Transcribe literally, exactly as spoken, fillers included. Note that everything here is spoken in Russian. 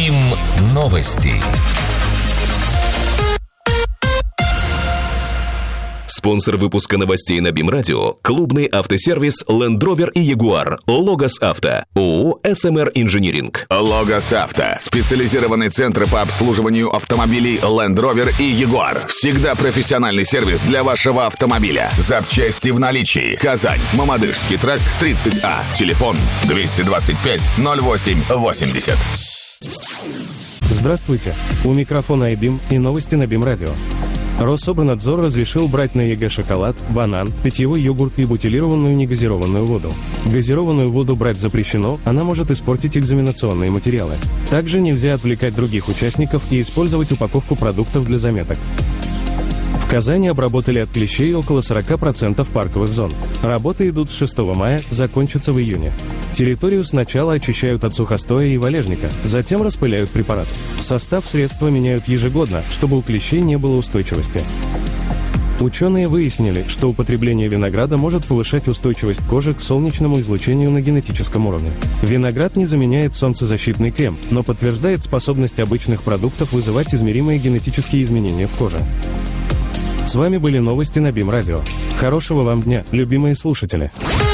БИМ новости. Спонсор выпуска новостей на БИМ Радио – клубный автосервис Land Rover и Jaguar. Логос Авто. ООО эс эм эр Инжиниринг. Логос Авто. Специализированный центр по обслуживанию автомобилей Land Rover и Jaguar. Всегда профессиональный сервис для вашего автомобиля. Запчасти в наличии. Казань. Мамадышский тракт тридцать А. Телефон двести двадцать пять ноль восемь восемьдесят. Здравствуйте. У микрофона iBIM и новости на БИМ Радио. Рособорнадзор разрешил брать на ЕГЭ шоколад, банан, питьевой йогурт и бутилированную негазированную воду. Газированную воду брать запрещено, она может испортить экзаменационные материалы. Также нельзя отвлекать других участников и использовать упаковку продуктов для заметок. В Казани обработали от клещей около сорок процентов парковых зон. Работы идут с шестого мая, закончатся в июне. Территорию сначала очищают от сухостоя и валежника, затем распыляют препарат. Состав средства меняют ежегодно, чтобы у клещей не было устойчивости. Ученые выяснили, что употребление винограда может повышать устойчивость кожи к солнечному излучению на генетическом уровне. Виноград не заменяет солнцезащитный крем, но подтверждает способность обычных продуктов вызывать измеримые генетические изменения в коже. С вами были новости на БИМ Радио. Хорошего вам дня, любимые слушатели!